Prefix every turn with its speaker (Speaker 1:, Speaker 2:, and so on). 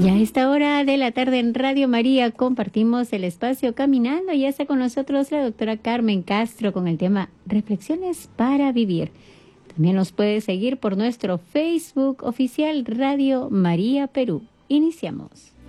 Speaker 1: Y a esta hora de la tarde en Radio María compartimos el espacio Caminando. Ya está con nosotros la doctora Carmen Castro con el tema Reflexiones para Vivir. También nos puede seguir por nuestro Facebook oficial Radio María Perú. Iniciamos.